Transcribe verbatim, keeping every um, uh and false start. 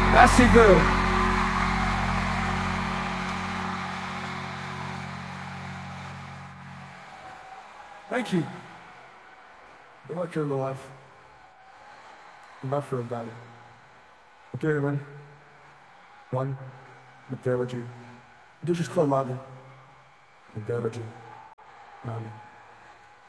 Merci girl. Thank you. I like your little life. I'm not sure about it. Okay, man. One, mit der Regie. Du bist klar, Mann. Mit der Regie. Amen.